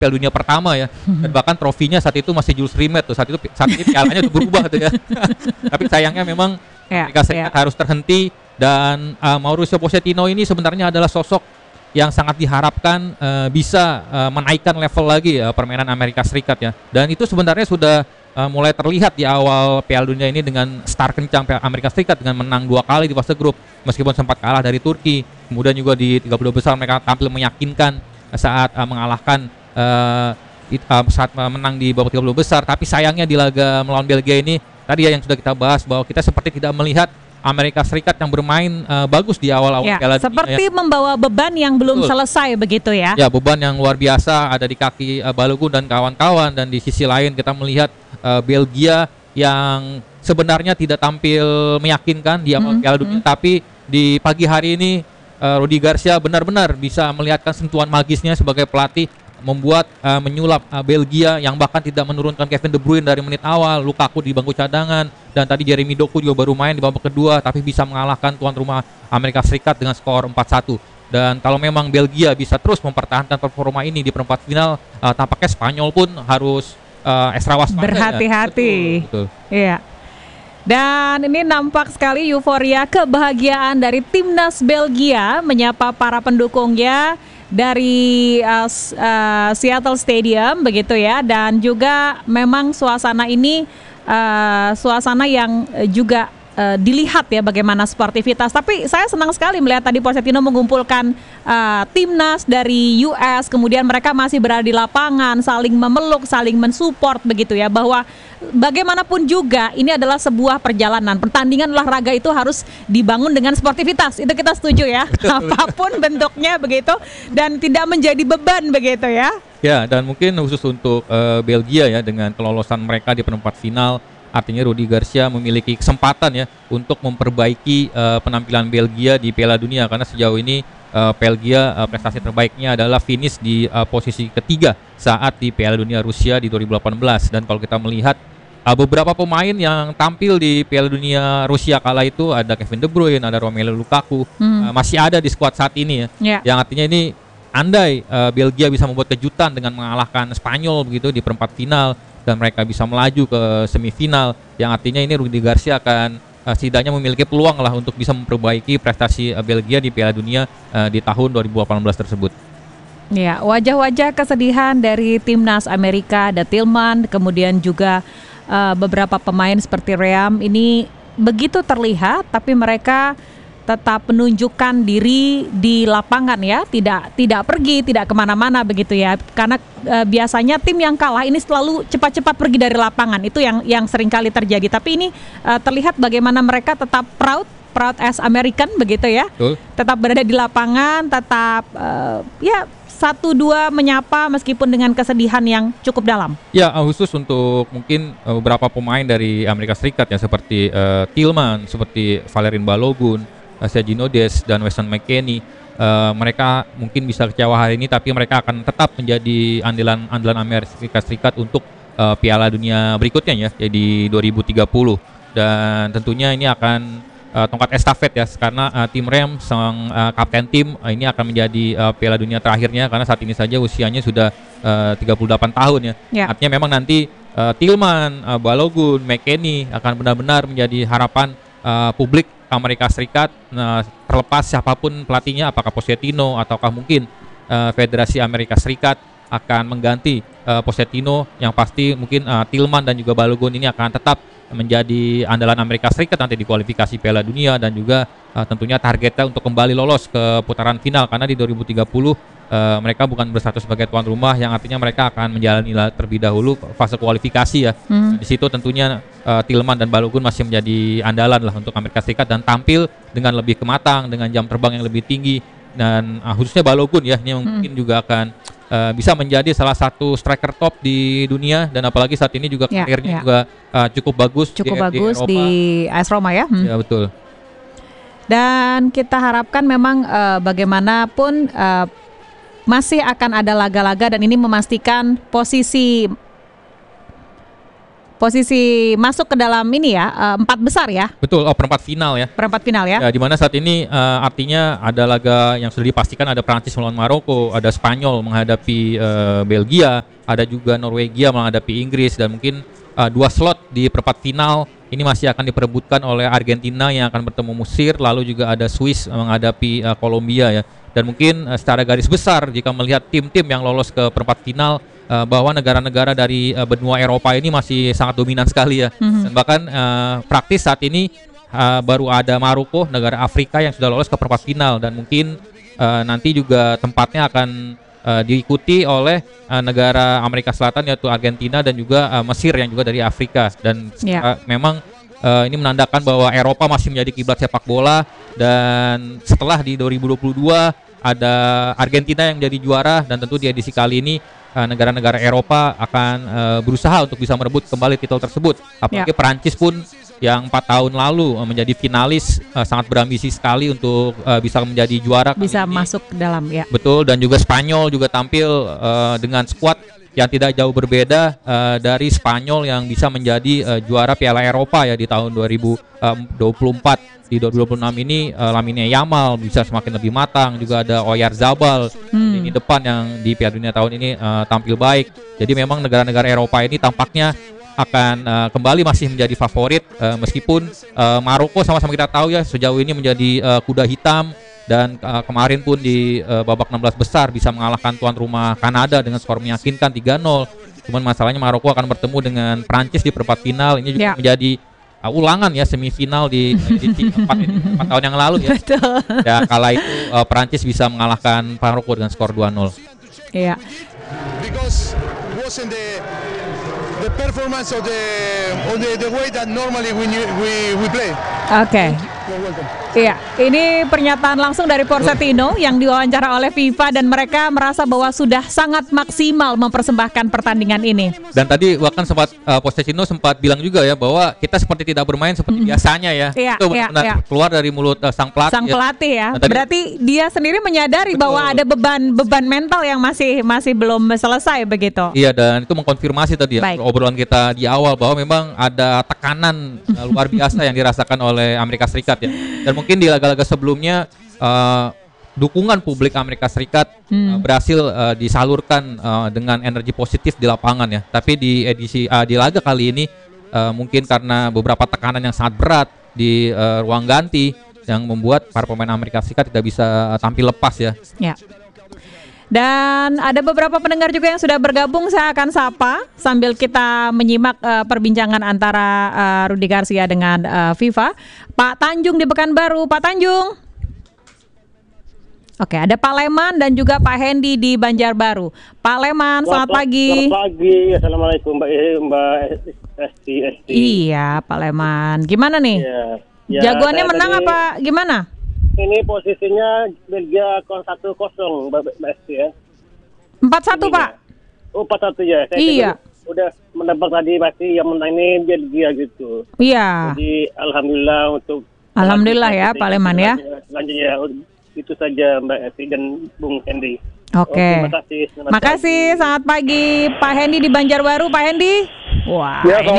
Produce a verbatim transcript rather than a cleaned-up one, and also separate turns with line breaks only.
Piala Dunia pertama ya, dan bahkan trofinya saat itu masih Jules Rimet tuh, saat itu saat ini pialanya udah berubah tuh ya. Tapi sayangnya memang
Ya,
Amerika Serikat
ya.
harus terhenti, dan uh, Mauricio Pochettino ini sebenarnya adalah sosok yang sangat diharapkan uh, bisa uh, menaikkan level lagi uh, permainan Amerika Serikat ya. Dan itu sebenarnya sudah uh, mulai terlihat di awal Piala Dunia ini dengan start kencang Amerika Serikat dengan menang dua kali di fase grup meskipun sempat kalah dari Turki. Kemudian juga di tiga puluh dua besar mereka tampil meyakinkan saat uh, mengalahkan uh, it, uh, saat uh, menang di babak tiga puluh besar. Tapi sayangnya di laga melawan Belgia ini tadi ya yang sudah kita bahas bahwa kita seperti tidak melihat Amerika Serikat yang bermain uh, bagus di awal-awal
Ya,
Piala Dunia.
seperti
Ya.
membawa beban yang belum
Betul.
selesai begitu ya.
Ya, beban yang luar biasa ada di kaki uh, Balogun dan kawan-kawan, dan di sisi lain kita melihat uh, Belgia yang sebenarnya tidak tampil meyakinkan di awal
Mm-hmm.
Piala Dunia, tapi di pagi hari ini uh, Rudi Garcia benar-benar bisa melihatkan sentuhan magisnya sebagai pelatih, membuat uh, menyulap uh, Belgia yang bahkan tidak menurunkan Kevin De Bruyne dari menit awal, Lukaku di bangku cadangan, dan tadi Jeremy Doku juga baru main di babak kedua, tapi bisa mengalahkan tuan rumah Amerika Serikat dengan skor empat satu. Dan kalau memang Belgia bisa terus mempertahankan performa ini di perempat final, uh, tampaknya Spanyol pun harus uh, ekstra waspada.
Berhati-hati.
Ya. Betul, betul.
Iya. Dan ini nampak sekali euforia kebahagiaan dari timnas Belgia menyapa para pendukungnya dari uh, uh, Seattle Stadium begitu ya, dan juga memang suasana ini uh, suasana yang juga uh, dilihat ya bagaimana sportivitas. Tapi saya senang sekali melihat tadi Pochettino mengumpulkan uh, timnas dari U S, kemudian mereka masih berada di lapangan, saling memeluk, saling mensupport begitu ya, bahwa bagaimanapun juga ini adalah sebuah perjalanan. Pertandingan olahraga itu harus dibangun dengan sportivitas. Itu kita setuju ya. Apapun bentuknya begitu, dan tidak menjadi beban begitu ya.
Ya, dan mungkin khusus untuk uh, Belgia ya, dengan kelolosan mereka di perempat final, artinya Rudi Garcia memiliki kesempatan ya untuk memperbaiki uh, penampilan Belgia di Piala Dunia, karena sejauh ini uh, Belgia uh, prestasi terbaiknya adalah finish di uh, posisi ketiga saat di Piala Dunia Rusia di dua ribu delapan belas. Dan kalau kita melihat uh, beberapa pemain yang tampil di Piala Dunia Rusia kala itu, ada Kevin De Bruyne, ada Romelu Lukaku,
Hmm.
uh, masih ada di skuad saat ini ya.
Ya.
Yang artinya ini andai uh, Belgia bisa membuat kejutan dengan mengalahkan Spanyol begitu di perempat final, dan mereka bisa melaju ke semifinal, yang artinya ini Rudi Garcia akan uh, setidaknya memiliki peluang lah untuk bisa memperbaiki prestasi uh, Belgia di Piala Dunia uh, di tahun dua ribu delapan belas tersebut.
Ya, wajah-wajah kesedihan dari timnas Amerika, ada Tillman, kemudian juga uh, beberapa pemain seperti Ream ini begitu terlihat, tapi mereka tetap menunjukkan diri di lapangan ya, tidak tidak pergi, tidak kemana-mana begitu ya, karena e, biasanya tim yang kalah ini selalu cepat-cepat pergi dari lapangan, itu yang yang seringkali terjadi. Tapi ini e, terlihat bagaimana mereka tetap proud, proud as American begitu ya,
Betul.
tetap berada di lapangan, tetap e, ya satu dua menyapa meskipun dengan kesedihan yang cukup dalam.
Ya, uh, khusus untuk mungkin uh, beberapa pemain dari Amerika Serikat ya, seperti uh, Tillman, seperti Valerian Balogun, Sergio Des, dan Weston McKennie, uh, mereka mungkin bisa kecewa hari ini, tapi mereka akan tetap menjadi andalan-andalan Amerika Serikat untuk uh, Piala Dunia berikutnya ya, jadi dua ribu tiga puluh. Dan tentunya ini akan uh, tongkat estafet ya, karena uh, tim Rem, sang uh, kapten tim, uh, ini akan menjadi uh, Piala Dunia terakhirnya, karena saat ini saja usianya sudah uh, tiga puluh delapan tahun ya.
Ya.
Artinya memang nanti uh, Tillman, uh, Balogun, McKennie akan benar-benar menjadi harapan uh, publik Amerika Serikat, nah, terlepas siapapun pelatihnya, apakah Pochettino ataukah mungkin uh, Federasi Amerika Serikat akan mengganti uh, Pochettino, yang pasti mungkin uh, Tillman dan juga Balogun ini akan tetap menjadi andalan Amerika Serikat nanti di kualifikasi Piala Dunia, dan juga uh, tentunya targetnya untuk kembali lolos ke putaran final, karena di dua ribu tiga puluh uh, mereka bukan berstatus sebagai tuan rumah, yang artinya mereka akan menjalani terlebih dahulu fase kualifikasi ya. Hmm. Di situ tentunya uh, Tillman dan Balogun masih menjadi andalan lah untuk Amerika Serikat, dan tampil dengan lebih kematang, dengan jam terbang yang lebih tinggi, dan uh, khususnya Balogun ya, ini mungkin hmm. juga akan uh, bisa menjadi salah satu striker top di dunia, dan apalagi saat ini juga
ya,
karirnya
ya.
juga uh, cukup bagus,
cukup
di,
bagus
di,
di A S Roma ya. Hmm.
Ya betul.
Dan kita harapkan memang uh, bagaimanapun uh, masih akan ada laga-laga, dan ini memastikan posisi posisi masuk ke dalam ini ya, uh, empat besar ya.
Betul, oh perempat final ya.
Perempat final ya.
Ya, di mana saat ini uh, artinya ada laga yang sudah dipastikan, ada Prancis melawan Maroko, ada Spanyol menghadapi uh, Belgia, ada juga Norwegia menghadapi Inggris, dan mungkin uh, dua slot di perempat final ini masih akan diperebutkan oleh Argentina yang akan bertemu Mesir, lalu juga ada Swiss menghadapi uh, Kolombia ya. Dan mungkin uh, secara garis besar jika melihat tim-tim yang lolos ke perempat final, uh, bahwa negara-negara dari uh, benua Eropa ini masih sangat dominan sekali ya. Mm-hmm. Dan bahkan uh, praktis saat ini uh, baru ada Maroko, negara Afrika yang sudah lolos ke perempat final, dan mungkin uh, nanti juga tempatnya akan uh, diikuti oleh uh, negara Amerika Selatan yaitu Argentina dan juga uh, Mesir yang juga dari Afrika. Dan yeah. uh, memang Uh, ini menandakan bahwa Eropa masih menjadi kiblat sepak bola, dan setelah di dua ribu dua puluh dua ada Argentina yang jadi juara, dan tentu di edisi kali ini uh, negara-negara Eropa akan uh, berusaha untuk bisa merebut kembali titel tersebut. Apalagi ya. Prancis pun yang empat tahun lalu uh, menjadi finalis uh, sangat berambisi sekali untuk uh, bisa menjadi juara.
Bisa masuk ke dalam ya.
Betul, dan juga Spanyol juga tampil uh, dengan skuad yang tidak jauh berbeda uh, dari Spanyol yang bisa menjadi uh, juara Piala Eropa ya di tahun dua ribu dua puluh empat. Di dua ribu dua puluh enam ini uh, Lamine Yamal bisa semakin lebih matang, juga ada Oyarzabal hmm. ini depan yang di Piala Dunia tahun ini uh, tampil baik. Jadi memang negara-negara Eropa ini tampaknya akan uh, kembali masih menjadi favorit, uh, meskipun uh, Maroko sama-sama kita tahu ya sejauh ini menjadi uh, kuda hitam. Dan uh, kemarin pun di uh, babak enam belas besar bisa mengalahkan tuan rumah Kanada dengan skor meyakinkan tiga nol. Cuman masalahnya Maroko akan bertemu dengan Prancis di perempat final. Ini juga yeah. menjadi uh, ulangan ya semifinal di edisi empat tahun yang lalu ya.
Betul.
Ya kala itu uh, Prancis bisa mengalahkan Maroko dengan skor dua nol.
Iya. Yeah.
Because wasn't the the performance of the of the, the way that normally we we we play.
Oke. Okay. Iya, ini pernyataan langsung dari Pochettino yang diwawancara oleh FIFA, dan mereka merasa bahwa sudah sangat maksimal mempersembahkan pertandingan ini.
Dan tadi bahkan sempat uh, Pochettino sempat bilang juga ya bahwa kita seperti tidak bermain seperti mm-hmm. biasanya ya.
Iya,
itu
iya,
benar
iya.
keluar dari mulut uh, sang pelatih.
Sang pelatih ya.
ya.
Berarti dia sendiri menyadari
betul.
bahwa ada beban-beban mental yang masih masih belum selesai begitu.
Iya, dan itu mengkonfirmasi tadi ya,
Baik.
obrolan kita di awal bahwa memang ada tekanan uh, luar biasa yang dirasakan oleh Amerika Serikat ya. Dan mungkin di laga-laga sebelumnya uh, dukungan publik Amerika Serikat hmm. uh, berhasil uh, disalurkan uh, dengan energi positif di lapangan ya. Tapi di edisi uh, di laga kali ini uh, mungkin karena beberapa tekanan yang sangat berat di uh, ruang ganti yang membuat para pemain Amerika Serikat tidak bisa uh, tampil lepas ya.
Ya. Dan ada beberapa pendengar juga yang sudah bergabung, saya akan sapa sambil kita menyimak uh, perbincangan antara uh, Rudy Garcia dengan uh, FIFA. Pak Tanjung di Pekanbaru, Pak Tanjung. Oke, ada Pak Leman dan juga Pak Hendy di Banjarbaru. Pak Leman, selamat pagi.
Selamat pagi, assalamualaikum Mbak Mbak Esti.
Iya, Pak Leman. Gimana nih?
Ya, ya,
Jagoannya menang tadi, apa gimana?
Ini posisinya Belgia satu kosong Mbak Esti ya.
empat satu Pak.
Oh, empat satu ya. Saya
iya.
Udah menebak tadi pasti yang menang ini Belgia gitu.
Iya.
Jadi alhamdulillah untuk
Alhamdulillah ya Pak Leman ya.
Selanjutnya itu saja Mbak Esti dan Bung Hendy.
Oke. Okay.
Terima kasih.
Makasih, selamat pagi Pak Hendy di Banjarbaru, Pak Hendy. Wah,
ya,
ini